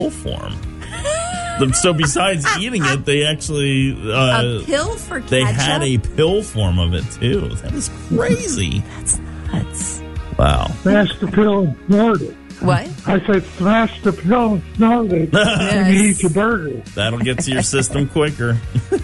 pill form. So besides eating it, they actually a pill for ketchup? They had a pill form of it too. That is crazy. That's nuts. Wow. Smash the pill and snort it. What? I said smash the pill and snort it and eat your burger. That'll get to your system quicker.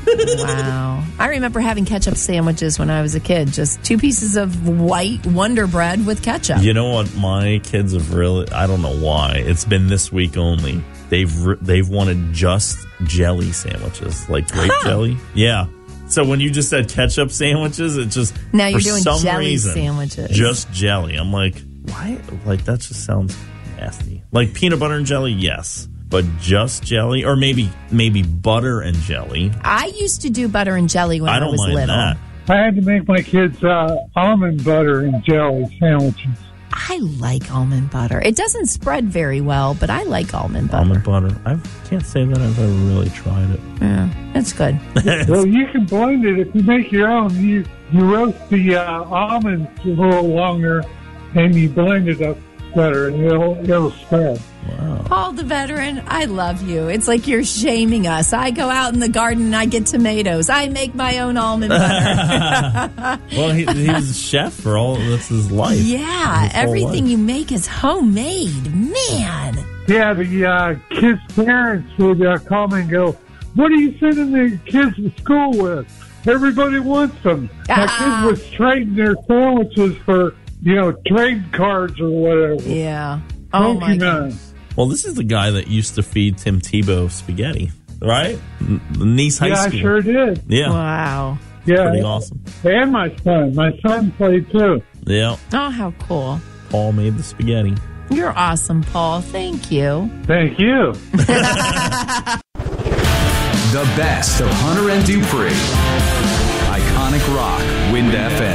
Wow. I remember having ketchup sandwiches when I was a kid. Just 2 pieces of white Wonder Bread with ketchup. You know what? My kids have really, I don't know why. It's been this week only. They've wanted just jelly sandwiches, like grape jelly. Yeah. So when you just said ketchup sandwiches, it just now you're for doing some jelly reason, sandwiches. Just jelly. I'm like, why? Like that just sounds nasty. Like peanut butter and jelly, yes, but just jelly, or maybe butter and jelly. I used to do butter and jelly when I was mind little. That. I had to make my kids almond butter and jelly sandwiches. I like almond butter. It doesn't spread very well, but I like almond butter. Almond butter. I can't say that I've ever really tried it. Yeah, it's good. Well, you can blend it if you make your own. You roast the almonds a little longer, and you blend it up better, and it'll spread. Wow. Paul the veteran, I love you. It's like you're shaming us. I go out in the garden and I get tomatoes. I make my own almond butter. Well, he was a chef for that's his life. Yeah, everything life. you make is homemade. Man. Yeah, the kids' parents would come and go, what are you sending the kids to school with? Everybody wants them. My kids was trading their sandwiches for, trade cards or whatever. Yeah. Oh, my God. Well, this is the guy that used to feed Tim Tebow spaghetti, right? Nice High School. Yeah, I sure did. Yeah. Wow. Yeah. Pretty awesome. And my son. My son played too. Yeah. Oh, how cool. Paul made the spaghetti. You're awesome, Paul. Thank you. Thank you. The best of Hunter and Dupree. Iconic Rock, Wind FM.